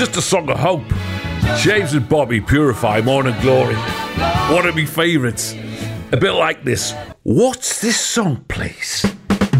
just a song of hope. James and Bobby, Purify, Morning Glory. One of my favourites. A bit like this. What's this song, please?